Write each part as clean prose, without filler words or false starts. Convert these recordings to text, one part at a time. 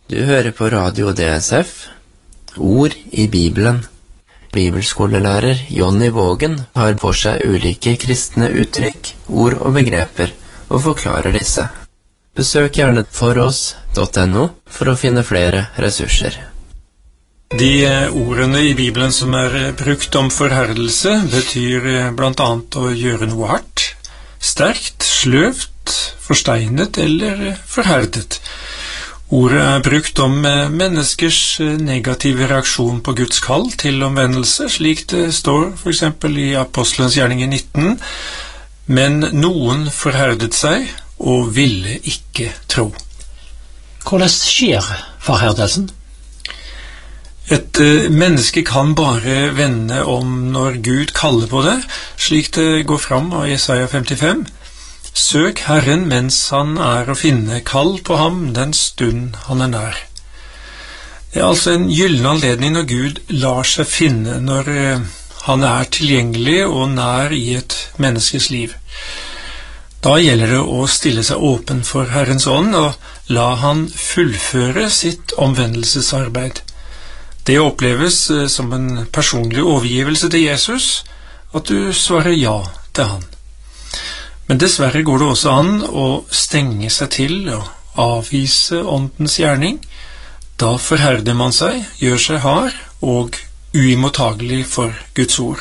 Du hører på Radio DSF, Ord i Bibelen. Bibelskolelærer Jonny Vågen tar for seg ulike kristne uttrykk, ord og begreper, og forklarer disse. Besøk gjerne foross.no for å finne flere ressurser. De ordene i Bibelen som brukt om forherdelse betyr blant annet å gjøre noe hardt, sterkt, sløvt, forsteinet eller forherdet. Ordet brukt om menneskers negative reaksjon på Guds kall til omvendelse, slik det står for eksempel i Apostelens gjerning 19, men noen forherdet seg og ville ikke tro. Hvordan skjer forherdelsen? Et menneske kan bare vende om når Gud kaller på det, slik det går fram av Jesaja 55. Søk Herren mens han å finne, kall på ham den stund han nær. Det altså en gyllen anledning når Gud lar seg finne, når han tilgjengelig og nær i et menneskes liv. Da gjelder det å stille seg åpen for Herrens ånd og la han fullføre sitt omvendelsesarbeid. Det oppleves som en personlig overgivelse til Jesus, at du svarer ja til han. Men dessverre går det også an å stenge seg til og avvise åndens gjerning. Da forherder man seg, gjør seg hard og uimottagelig for Guds ord.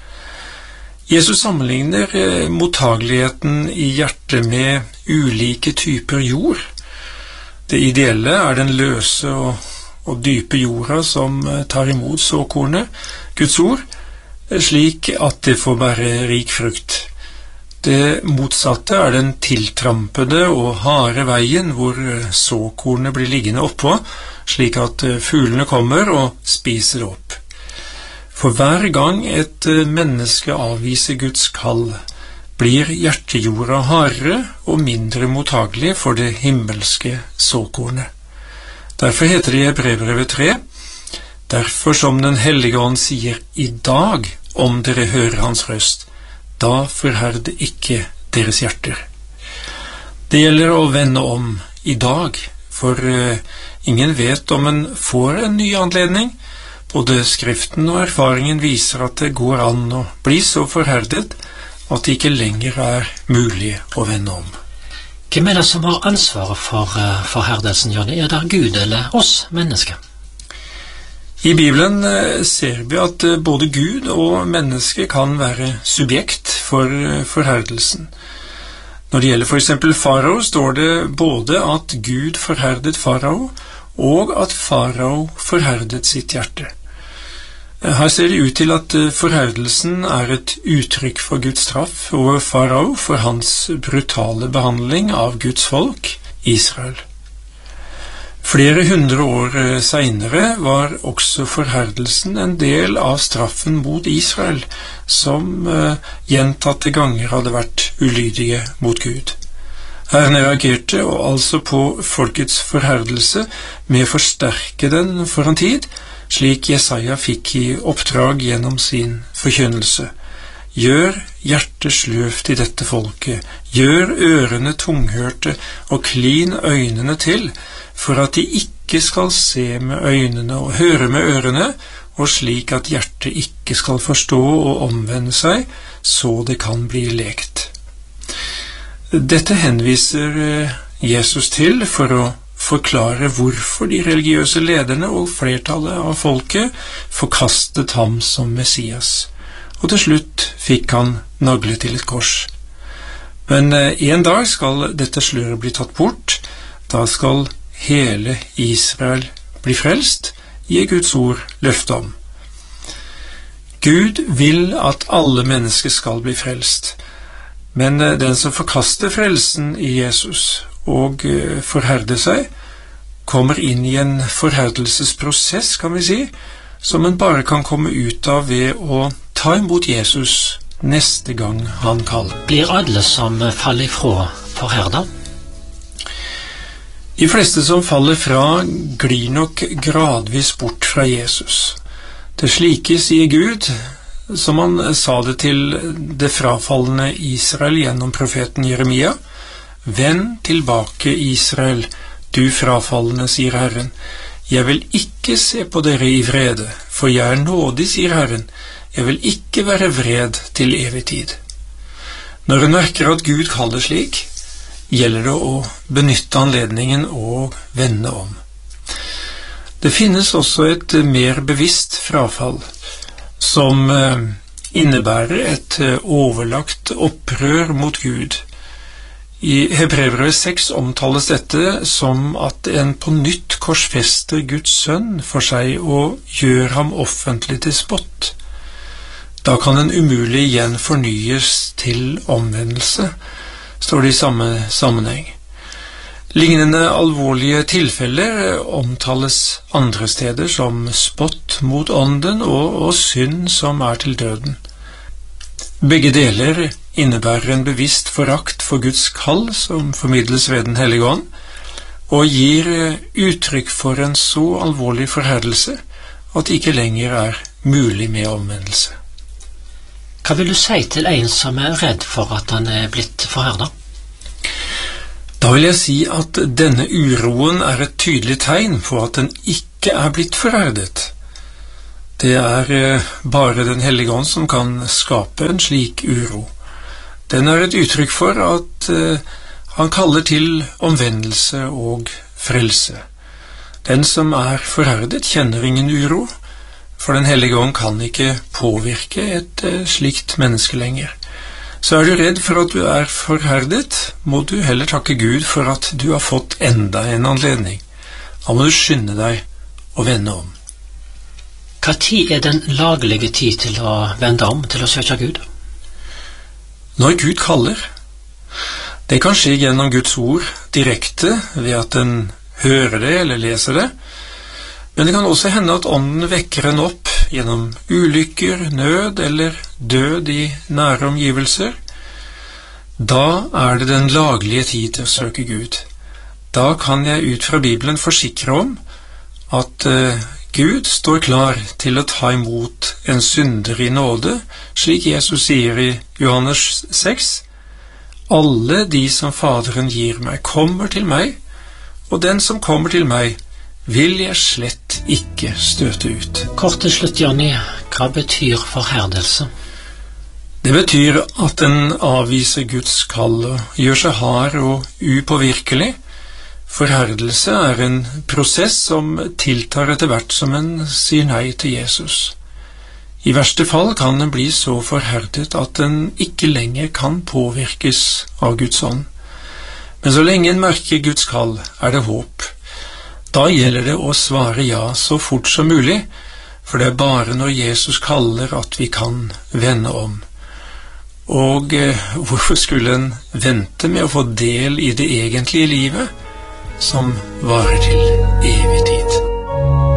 Jesus sammenligner mottageligheten i hjertet med ulike typer jord. Det ideelle den løse og dype jorda som tar imot såkornet, Guds ord, slik at det får bære rik frukt. Det motsatte den tiltrampede og harde veien hvor såkornet blir liggende oppå, slik at fuglene kommer og spiser opp. For hver gang et menneske avviser Guds kall, blir hjertejorda hardere og mindre mottagelig for det himmelske såkornet. Derfor heter det i Hebreerbrevet 3, derfor som den hellige ånd sier i dag, om dere hører hans røst, da forherd ikke deres hjerter. Det gjelder å vende om i dag, for ingen vet om en får en ny anledning. Både skriften og erfaringen viser at det går an å bli så forherdet at det ikke lenger mulig å vende om. Hvem det som har ansvaret for forherdelsen, Jonny? Det Gud eller oss mennesker? I Bibelen ser vi at både Gud og menneske kan være subjekt for forherdelsen. Når det gjelder for eksempel farao, står det både at Gud forherdet farao, og at farao forherdet sitt hjerte. Her ser det ut til at forherdelsen et uttrykk for Guds straff over farao for hans brutale behandling av Guds folk, Israel. Flere hundre år senere var også forherdelsen en del av straffen mot Israel, som gjentatte ganger hadde vært ulydige mot Gud. Herren reagerte altså på folkets forherdelse med å forsterke den for en tid, slik Jesaja fikk i oppdrag gjennom sin forkynnelse. Gjør hjertet sløvt i dette folket, gjør ørene tunghørte og klin øynene til, for at de ikke skal se med øynene og høre med ørene, og slik at hjertet ikke skal forstå og omvende seg, så det kan bli lekt. Dette henviser Jesus til for å forklare hvorfor de religiøse lederne og flertallet av folket forkastet ham som Messias, og til slutt fikk han naglet til et kors. Men en dag skal dette sløret bli tatt bort, da skal hele Israel bli frelst, gir Guds ord løfte om. Gud vil at alle mennesker skal bli frelst, men den som forkaster frelsen i Jesus og forherder seg, kommer inn i en forherdelsesprosess, kan vi si, som en bare kan komme ut av ved å ta imot Jesus neste gang han kaller. Blir alle som faller ifra forherdet? De fleste som faller fra glir nok gradvis bort fra Jesus. Det slike sier Gud, som han sa det til det frafallende Israel gjennom profeten Jeremia. Vend tilbake, Israel, Du frafallende, sier Herren, jeg vil ikke se på dere i vrede, for jeg er nådig, sier Herren, jeg vil ikke være vred til evig tid. Når en merker at Gud kaller slik, gjelder det å benytte anledningen og vende om. Det finnes også et mer bevisst frafall, som innebærer et overlagt opprør mot Gud. I Hebreerbrevet 6 omtales dette som at en på nytt korsfester Guds sønn for seg og gjør ham offentlig til spott. Da kan en umulig igjen fornyes til omvendelse, står det i samme sammenheng. Lignende alvorlige tilfeller omtales andre steder som spott mot ånden og synd som er til døden. Begge deler innebærer en bevisst forakt for Guds kall som formidles ved Den hellige ånd, og gir uttrykk for en så alvorlig forherdelse at det ikke lenger er mulig med omvendelse. Hva vil du si til en som er redd for at han er blitt forherdet? Da vil jeg si at denne uroen er et tydelig tegn på at den ikke er blitt forherdet. Det er bare Den hellige ånd som kan skape en slik uro. Den er et uttrykk for at han kaller til omvendelse og frelse. Den som er forherdet, kjenner ingen uro, for Den hellige ånd kan ikke påvirke et slikt menneske lenger. Så er du redd for at du er forherdet, må du heller takke Gud for at du har fått enda en anledning. Da må du skynde deg å vende om. Hva tid er den laglige tid til å vende om, til å søke Gud? Når Gud kaller. Det kan skje gjennom Guds ord direkte ved at en hører det eller leser det, men det kan også hende at ånden vekker en opp gjennom ulykker, nød eller død i nære omgivelser. Da er det den laglige tid til å søke Gud. Da kan jeg ut fra Bibelen forsikre om at Gud står klar til å ta imot en synder i nåde, slik Jesus sier i Johannes 6. Alle de som Faderen gir meg, kommer til meg, og den som kommer til meg, vil jeg slett ikke støte ut. Kort til slutt, Jonny, hva betyr forherdelse? Det betyr at en avviser Guds kall og gjør seg hard og upåvirkelig. Forherdelse er en prosess som tiltar etter hvert som en sier nei til Jesus. I verste fall kan en bli så forherdet at en ikke lenger kan påvirkes av Guds ånd. Men så lenge en merker Guds kall, er det håp. Da gjelder det å svare ja så fort som mulig, for det er bare når Jesus kaller at vi kan vende om. Og hvorfor skulle en vente med å få del i det egentlige livet, som varer til evig tid?